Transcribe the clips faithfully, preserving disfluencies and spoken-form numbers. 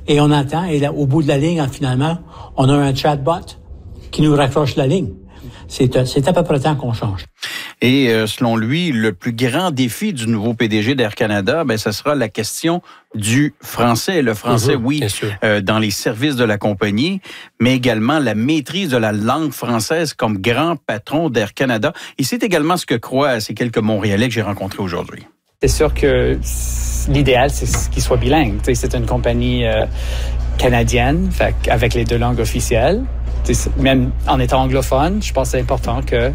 et on attend. Et là, au bout de la ligne, finalement, on a un chatbot qui nous raccroche la ligne. C'est, c'est à peu près temps qu'on change. Et euh, selon lui, le plus grand défi du nouveau P D G d'Air Canada, ben, ce sera la question du français. Le français, mmh, oui, euh, dans les services de la compagnie, mais également la maîtrise de la langue française comme grand patron d'Air Canada. Et c'est également ce que croient ces quelques Montréalais que j'ai rencontrés aujourd'hui. C'est sûr que l'idéal, c'est qu'il soit bilingue. Tu sais, c'est une compagnie euh, canadienne, fait, avec les deux langues officielles. Tu sais, même en étant anglophone, je pense que c'est important que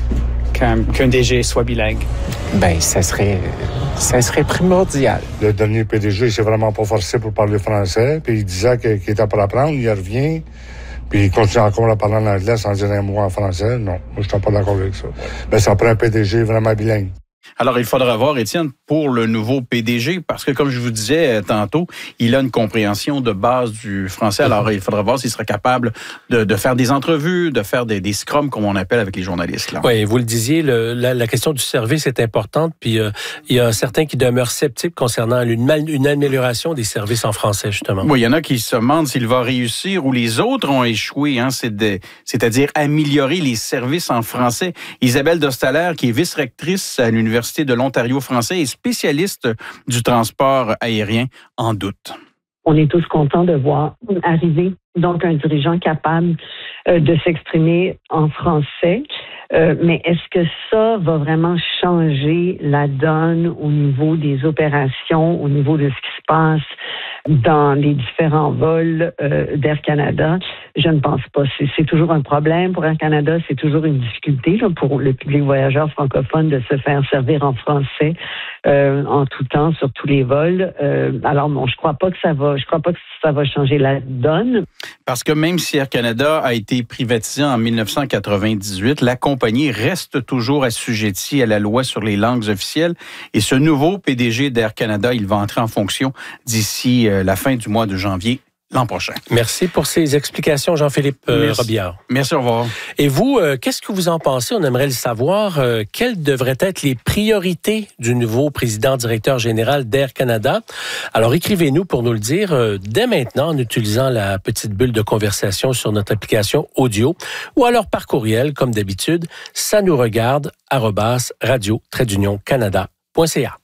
Qu'un, qu'un D G soit bilingue. Ben, ça serait, ça serait primordial. Le dernier P D G, il s'est vraiment pas forcé pour parler français, puis il disait qu'il était pour apprendre, il revient, puis il continue encore à parler en anglais sans dire un mot en français. Non, moi, je suis pas d'accord avec ça. Ben, ça prend un P D G vraiment bilingue. Alors, il faudra voir, Étienne, pour le nouveau P D G, parce que, comme je vous disais tantôt, il a une compréhension de base du français. Alors, il faudra voir s'il sera capable de, de faire des entrevues, de faire des, des scrums, comme on appelle avec les journalistes. Là. Oui, vous le disiez, le, la, la question du service est importante, puis euh, il y a certains qui demeurent sceptiques concernant une, une amélioration des services en français, justement. Oui, il y en a qui se demandent s'il va réussir ou les autres ont échoué, hein, c'est de, c'est-à-dire améliorer les services en français. Isabelle Dostaler, qui est vice-rectrice à l'Université de l'Ontario français et spécialiste du transport aérien, en doute. On est tous contents de voir arriver donc un dirigeant capable euh, de s'exprimer en français. Euh, mais est-ce que ça va vraiment changer la donne au niveau des opérations, au niveau de ce qui se passe dans les différents vols euh, d'Air Canada? Je ne pense pas. C'est, c'est toujours un problème pour Air Canada. C'est toujours une difficulté là, pour le public voyageur francophone de se faire servir en français euh, en tout temps sur tous les vols. Euh, alors bon, je crois pas que ça va. Je crois pas que ça va changer la donne. Parce que même si Air Canada a été privatisé en dix-neuf cent quatre-vingt-dix-huit, la compagnie reste toujours assujettie à la loi sur les langues officielles. Et ce nouveau P D G d'Air Canada, il va entrer en fonction d'ici la fin du mois de janvier l'an prochain. Merci pour ces explications, Jean-Philippe euh, Merci. Robillard. Merci, au revoir. Et vous, euh, qu'est-ce que vous en pensez? On aimerait le savoir. Euh, quelles devraient être les priorités du nouveau président-directeur général d'Air Canada? Alors, écrivez-nous pour nous le dire euh, dès maintenant en utilisant la petite bulle de conversation sur notre application audio ou alors par courriel, comme d'habitude, ça nous regarde, arobase radio trait d'union canada point c a.